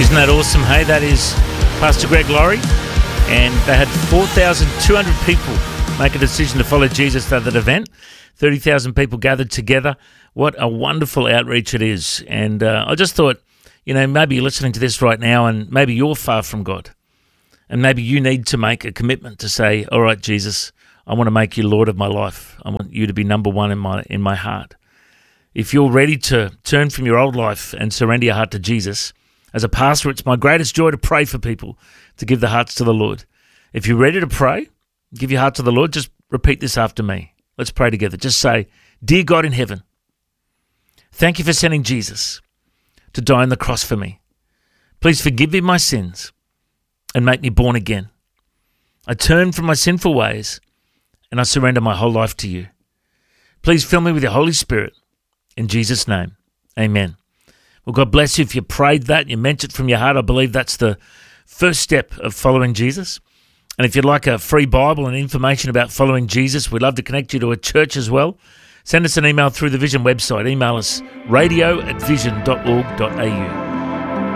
Isn't that awesome? Hey, that is Pastor Greg Laurie, and they had 4,200 people make a decision to follow Jesus at that event. 30,000 people gathered together. What a wonderful outreach it is. And I just thought, maybe you're listening to this right now and maybe you're far from God. And maybe you need to make a commitment to say, all right, Jesus, I want to make you Lord of my life. I want you to be number one in my heart. If you're ready to turn from your old life and surrender your heart to Jesus, as a pastor, it's my greatest joy to pray for people to give their hearts to the Lord. If you're ready to pray, give your heart to the Lord, just repeat this after me. Let's pray together. Just say, Dear God in heaven, thank you for sending Jesus to die on the cross for me. Please forgive me my sins and make me born again. I turn from my sinful ways and I surrender my whole life to you. Please fill me with your Holy Spirit. In Jesus' name, amen. Well, God bless you if you prayed that, you meant it from your heart. I believe that's the first step of following Jesus. And if you'd like a free Bible and information about following Jesus, we'd love to connect you to a church as well. Send us an email through the Vision website. Email us radio@vision.org.au.